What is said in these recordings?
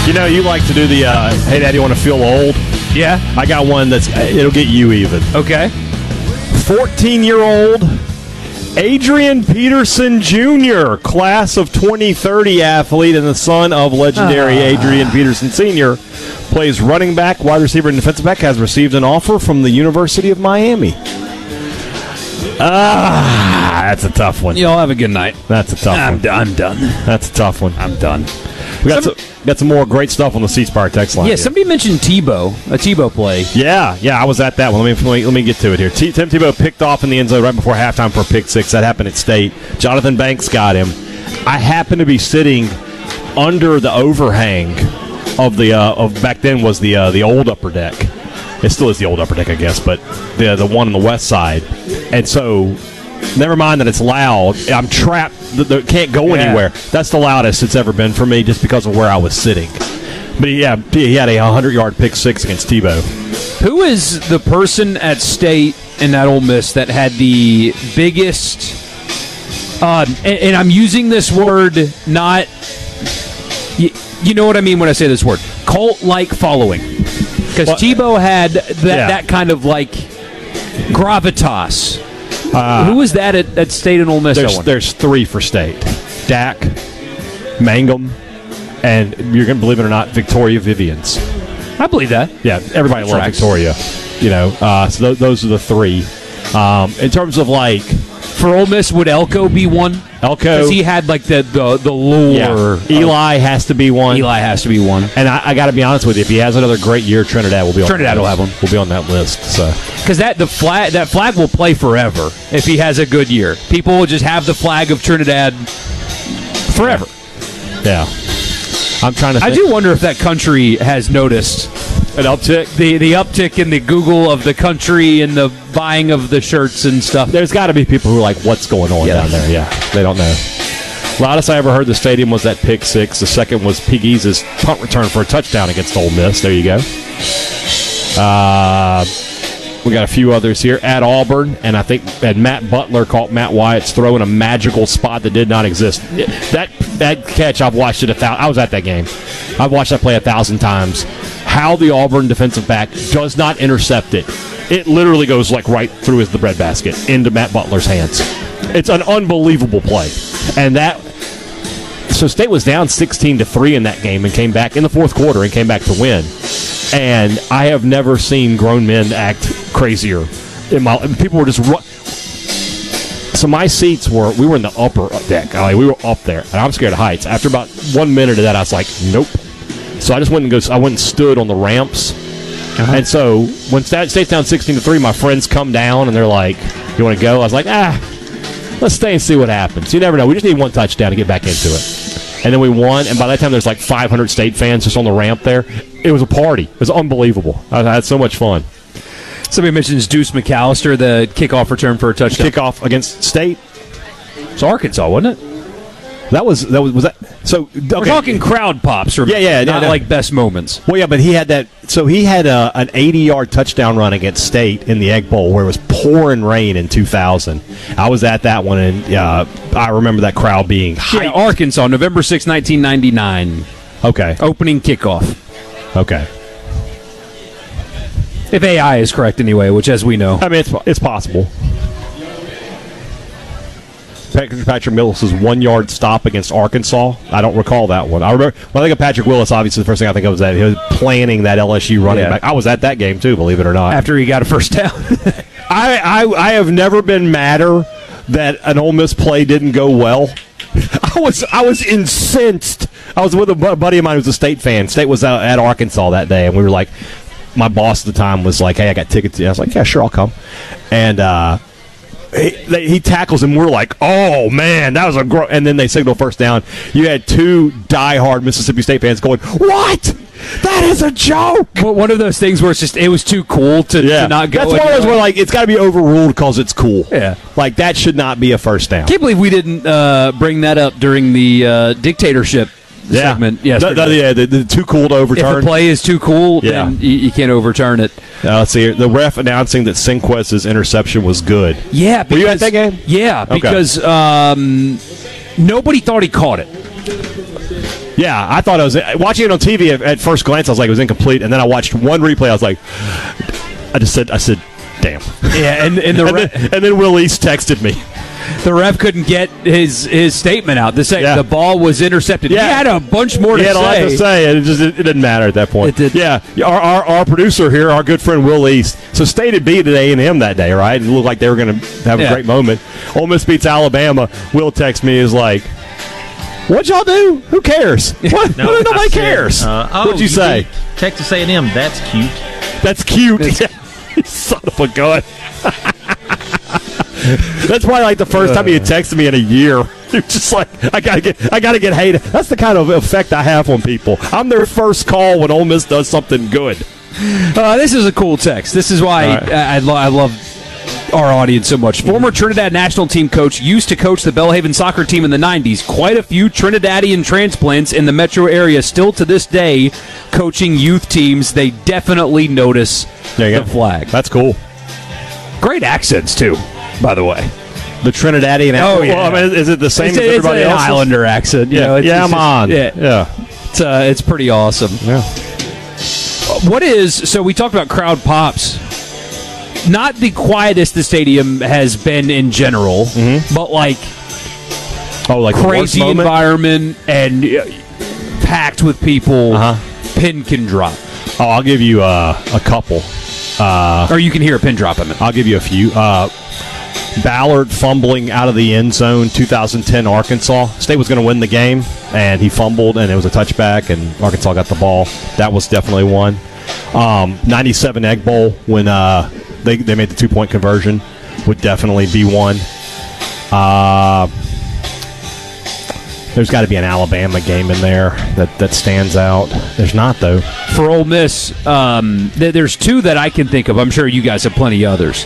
You know, you like to do the, hey, Daddy, you want to feel old? Yeah. I got one it'll get you even. Okay. 14-year-old Adrian Peterson Jr., class of 2030 athlete and the son of legendary Adrian Peterson Sr., plays running back, wide receiver, and defensive back, has received an offer from the University of Miami. That's a tough one. Y'all have a good night. That's a tough one. I'm done. That's a tough one. I'm done. We got some more great stuff on the C Spire text line. Yeah, somebody mentioned Tebow, a Tebow play. Yeah, I was at that one. Let me get to it here. Tim Tebow picked off in the end zone right before halftime for a pick six. That happened at State. Jonathan Banks got him. I happened to be sitting under the overhang of back then was the old upper deck. It still is the old upper deck, I guess, but the one on the west side. And so, never mind that it's loud. I'm trapped. Can't go anywhere. That's the loudest it's ever been for me just because of where I was sitting. But yeah, he had a 100-yard pick six against Tebow. Who is the person at State and at Ole Miss that had the biggest, and I'm using this word not, you know what I mean when I say this word, cult-like following? Because Tebow had that kind of like gravitas. Who was that at State and Ole Miss? There's three for State: Dak, Mangum, and you're going to believe it or not, Victoria Vivians. I believe that. Yeah, everybody loves Victoria. You know, so those are the three. In terms of like, for Ole Miss, would Elko be one? Elko, because he had like the lure. Yeah. Eli has to be one. Eli has to be one. And I got to be honest with you, if he has another great year, Trinidad will be on. Trinidad will have one. Will be on that list. So because that flag will play forever if he has a good year. People will just have the flag of Trinidad forever. Yeah. I'm trying to think. I do wonder if that country has noticed an uptick. The uptick in the Google of the country and the buying of the shirts and stuff. There's got to be people who are like, what's going on down there? Yeah, they don't know. Loudest I ever heard the stadium was that pick six. The second was Pegues' punt return for a touchdown against Ole Miss. There you go. We got a few others here at Auburn, and I think that Matt Butler caught Matt Wyatt's throw in a magical spot that did not exist. That catch, I've watched it I was at that game. I've watched that play 1,000 times. How the Auburn defensive back does not intercept it. It literally goes like right through the breadbasket into Matt Butler's hands. It's an unbelievable play. And so State was down 16-3 in that game and came back in the fourth quarter and came back to win. And I have never seen grown men act crazier. People were just so my seats we were in the upper deck. We were up there, and I'm scared of heights. After about 1 minute of that, I was like, nope. So I just went and stood on the ramps. And so when State's down 16-3, my friends come down and they're like, "You want to go?" I was like, let's stay and see what happens. You never know. We just need one touchdown to get back into it. And then we won, and by that time there's like 500 State fans just on the ramp there. It was a party. It was unbelievable. I had so much fun. Somebody mentions Deuce McAllister, the kickoff return for a touchdown. Kickoff against State. It's Arkansas, wasn't it? Was that? So okay. We're talking crowd pops, or not like best moments. Well, yeah, but he had that. So he had an 80-yard touchdown run against State in the Egg Bowl, where it was pouring rain in 2000. I was at that one, and I remember that crowd being hyped. Yeah, Arkansas, November 6, 1999. Okay, opening kickoff. Okay, if AI is correct, anyway, which as we know, I mean it's possible. Patrick Willis's 1-yard stop against Arkansas. I don't recall that one. I remember when I think of Patrick Willis, obviously the first thing I think of was that he was planning that LSU running back. I was at that game too, believe it or not. After he got a first down. I have never been madder that an Ole Miss play didn't go well. I was incensed. I was with a buddy of mine who was a State fan. State was out at Arkansas that day, and we were like, my boss at the time was like, "Hey, I got tickets." I was like, "Yeah, sure, I'll come." And he tackles him. We're like, "Oh man, that was a!" And then they signal first down. You had two diehard Mississippi State fans going, "What? That is a joke!" Well, one of those things where it was too cool to not go. That's one of those where like it's got to be overruled because it's cool. Yeah, like that should not be a first down. Can't believe we didn't bring that up during the dictatorship segment. Yes, the too cool to overturn. If a play is too cool, then you can't overturn it. Let's see here. The ref announcing that Sinquez's interception was good. Yeah, were you at that game? Yeah, because nobody thought he caught it. Yeah, I thought I was watching it on TV at first glance. I was like, it was incomplete, and then I watched one replay. I was like, I said, damn. Yeah, and then Will East texted me. The ref couldn't get his statement out. The ball was intercepted. Yeah. He had a bunch more to say. He had a lot to say, and it didn't matter at that point. It did. Yeah, our producer here, our good friend Will East. So State had beat at A&M that day, right? It looked like they were going to have a great moment. Ole Miss beats Alabama. Will texts me is like, "What'd y'all do? Who cares? What? Nobody cares." What'd you say? Texas A&M. That's cute. That's cute. You son of a gun. That's probably like the first time he had texted me in a year. It's just like I gotta get hated. That's the kind of effect I have on people. I'm their first call when Ole Miss does something good. This is a cool text. This is why I love our audience so much. Former Trinidad national team coach used to coach the Belhaven soccer team in the 90s. Quite a few Trinidadian transplants in the metro area still to this day coaching youth teams. They definitely notice the flag. That's cool. Great accents, too, by the way. The Trinidadian accent. Oh, yeah. Well, I mean, is it the same as everybody else? It's an Islander accent. Yeah, I'm on. Yeah. It's pretty awesome. Yeah. So we talked about crowd pops. Not the quietest the stadium has been in general, but like crazy environment and packed with people. Pin can drop. Oh, I'll give you a couple. Or you can hear a pin drop. I'll give you a few. Ballard fumbling out of the end zone, 2010 Arkansas. State was going to win the game, and he fumbled, and it was a touchback, and Arkansas got the ball. That was definitely one. 97 Egg Bowl when they made the 2-point conversion would definitely be one. There's got to be an Alabama game in there that stands out. There's not, though. For Ole Miss, there's two that I can think of. I'm sure you guys have plenty others.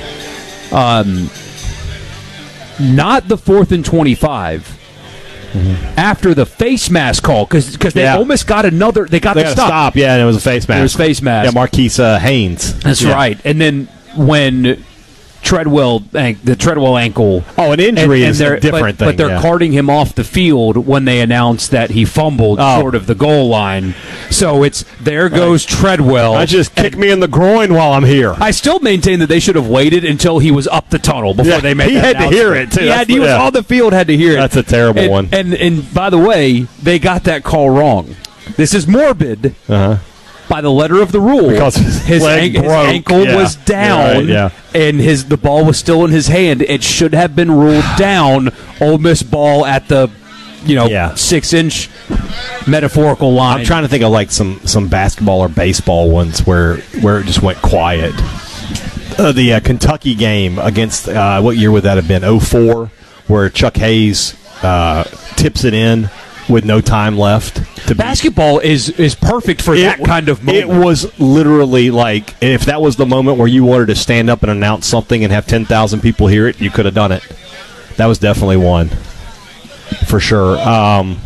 Not the 4th and 25. After the face mask call, because they almost got another. They got the stop. Yeah, and it was a face mask. It was face mask. Yeah, Marquise Haynes. That's right. And then when the Treadwell ankle. Oh, an injury is a different thing. But they're carting him off the field when they announced that he fumbled short of the goal line. So there goes Treadwell. I just kick me in the groin while I'm here. I still maintain that they should have waited until he was up the tunnel before they made that announcement. He had to hear it, too. He was on the field, had to hear it. That's a terrible one. And by the way, they got that call wrong. This is morbid. By the letter of the rule, because his ankle was down, and the ball was still in his hand. It should have been ruled down. Ole Miss ball at the 6-inch metaphorical line. I'm trying to think of like some basketball or baseball ones where it just went quiet. The Kentucky game against what year would that have been? 2004, where Chuck Hayes tips it in with no time left. Basketball is perfect for that kind of moment. It was literally like, if that was the moment where you wanted to stand up and announce something and have 10,000 people hear it, you could have done it. That was definitely one, for sure. I'm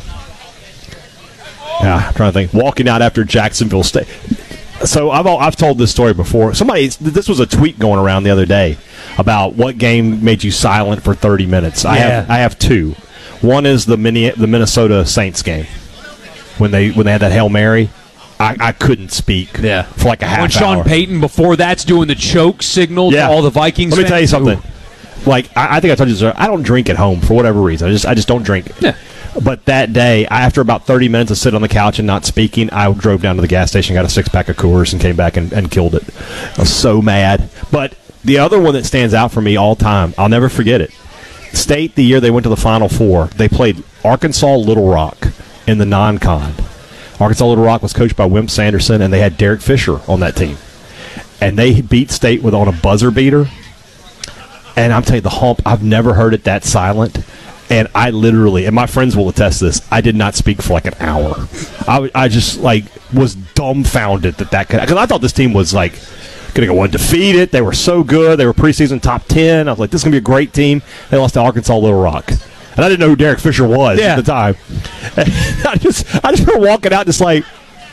trying to think. Walking out after Jacksonville State. So I've told this story before. This was a tweet going around the other day about what game made you silent for 30 minutes. I have two. One is the Minnesota Saints game. When they had that Hail Mary, I couldn't speak for like a half hour. When Sean Payton, before that's doing the choke signal to all the Vikings fans. Let me tell you something. Like, I think I told you this, I don't drink at home for whatever reason. I just don't drink. Yeah. But that day, after about 30 minutes of sitting on the couch and not speaking, I drove down to the gas station, got a 6-pack of Coors, and came back and killed it. I was so mad. But the other one that stands out for me all time, I'll never forget it. State, the year they went to the Final Four, they played Arkansas Little Rock in the non-con. Arkansas Little Rock was coached by Wimp Sanderson, and they had Derek Fisher on that team. And they beat State on a buzzer beater. And I'm telling you, the hump, I've never heard it that silent. And I literally, and my friends will attest this, I did not speak for like an hour. I just was dumbfounded that could, because I thought this team was like going to go undefeated. They were so good. They were preseason top 10. I was like, this is going to be a great team. They lost to Arkansas Little Rock. And I didn't know who Derek Fisher was at the time. And I just remember walking out just like,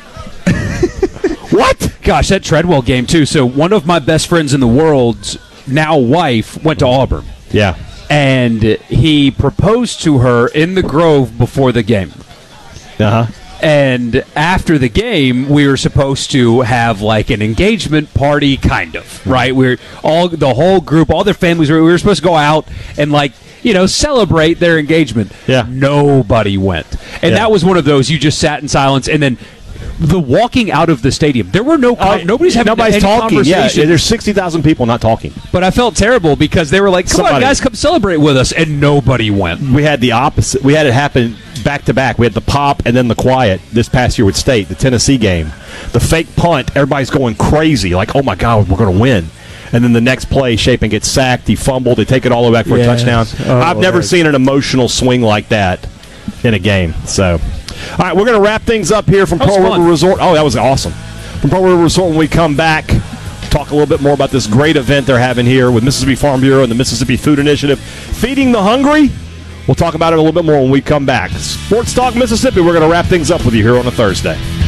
what? Gosh, that Treadwell game, too. So one of my best friends in the world's now wife went to Auburn. Yeah. And he proposed to her in the Grove before the game. Uh-huh. And after the game, we were supposed to have like an engagement party, kind of, right? The whole group, all their families, we were supposed to go out and celebrate their engagement. Yeah. Nobody went. And that was one of those, you just sat in silence, and then the walking out of the stadium, there were nobody's having any talking. Yeah, conversation. there's 60,000 people not talking. But I felt terrible because they were like, come on, guys, come celebrate with us, and nobody went. We had the opposite. We had it happen back-to-back. We had the pop and then the quiet this past year with State, the Tennessee game. The fake punt, everybody's going crazy, like, oh, my God, we're going to win. And then the next play, Shapen gets sacked, he fumbled, they take it all the way back for a touchdown. I've never seen an emotional swing like that in a game. So, all right, we're going to wrap things up here from Pearl River Resort. Oh, that was awesome. From Pearl River Resort, when we come back, talk a little bit more about this great event they're having here with Mississippi Farm Bureau and the Mississippi Food Initiative, Feeding the Hungry. We'll talk about it a little bit more when we come back. Sports Talk Mississippi, we're going to wrap things up with you here on a Thursday.